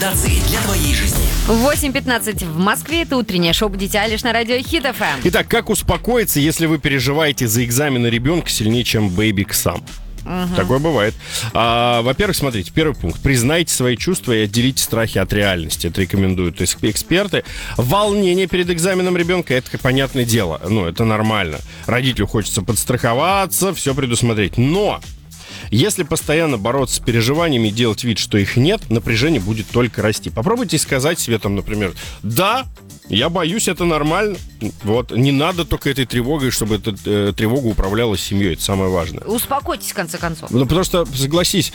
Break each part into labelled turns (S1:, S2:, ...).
S1: рекомендации для твоей жизни.
S2: 8:15 в Москве. Это утреннее шоу «Будите Алиш» на радио Хит FM.
S3: Итак, как успокоиться, если вы переживаете за экзамены ребенка сильнее, чем бэйбик сам? Такое бывает. Во-первых, смотрите, первый пункт. Признайте свои чувства и отделите страхи от реальности. Это рекомендуют эксперты. Волнение перед экзаменом ребенка — это понятное дело. Это нормально. Родителю хочется подстраховаться, все предусмотреть. Но если постоянно бороться с переживаниями и делать вид, что их нет, напряжение будет только расти. Попробуйте сказать себе например, да, я боюсь, это нормально. Не надо только этой тревогой, чтобы эта тревога управляла семьей. Это самое важное.
S2: Успокойтесь, в конце концов.
S3: Потому что, согласись,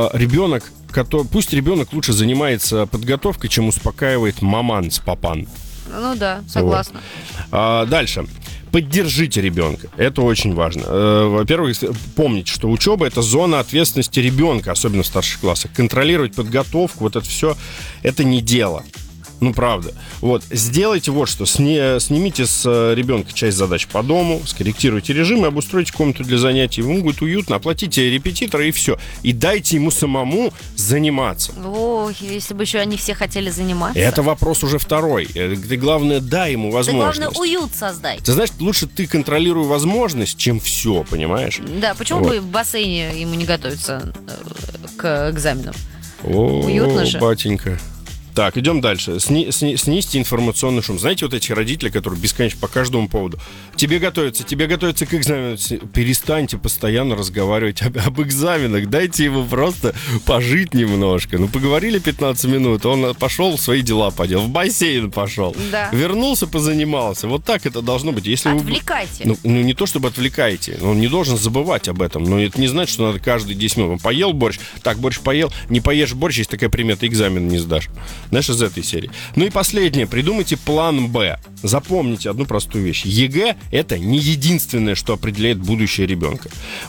S3: пусть ребенок лучше занимается подготовкой, чем успокаивает маман с папан.
S2: Да, согласна.
S3: Дальше. Поддержите ребенка. Это очень важно. Во-первых, помните, что учеба — это зона ответственности ребенка, особенно в старших классах. Контролировать подготовку, это все, это не дело. Правда. Сделайте что. Снимите с ребенка часть задач по дому, скорректируйте режим и обустройте комнату для занятий. Ему будет уютно, оплатите репетитора и все. И дайте ему самому заниматься.
S2: Если бы еще они все хотели заниматься.
S3: Это вопрос уже второй. Ты, главное, дай ему возможность.
S2: Ты, главное, уют создай.
S3: Ты знаешь, лучше ты контролируй возможность, чем все, понимаешь?
S2: Да, почему бы в бассейне ему не готовиться к экзаменам? Уютно же.
S3: Батенька. Так, идем дальше. Снизьте информационный шум. Знаете, эти родители, которые бесконечно по каждому поводу. Тебе готовятся к экзамену. Перестаньте постоянно разговаривать об экзаменах. Дайте ему просто пожить немножко. Поговорили 15 минут, он пошел в свои дела поделал, в бассейн пошел.
S2: Да.
S3: Вернулся, позанимался. Так это должно быть. Если
S2: отвлекайте.
S3: Не то, чтобы отвлекаете. Он не должен забывать об этом. Но это не значит, что надо каждые 10 минут. Он поел борщ. Так, борщ поел. Не поешь борщ, есть такая примета, экзамен не сдашь. Знаешь, из этой серии. И последнее. Придумайте план «Б». Запомните одну простую вещь. ЕГЭ — это не единственное, что определяет будущее ребенка.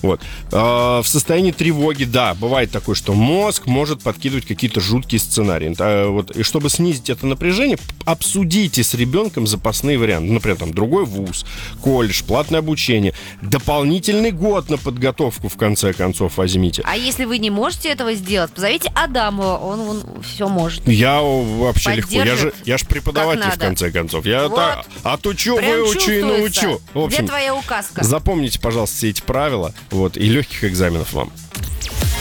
S3: В состоянии тревоги, да, бывает такое, что мозг может подкидывать какие-то жуткие сценарии. И чтобы снизить это напряжение, обсудите с ребенком запасные варианты. Например, другой вуз, колледж, платное обучение, дополнительный год на подготовку, в конце концов, возьмите.
S2: А если вы не можете этого сделать, позовите Адамова, он все может.
S3: Я вообще легко. Я же преподаватель, в конце концов. Я отучу, выучу и научу. В общем,
S2: где твоя указка?
S3: Запомните, пожалуйста, все эти правила. И легких экзаменов вам.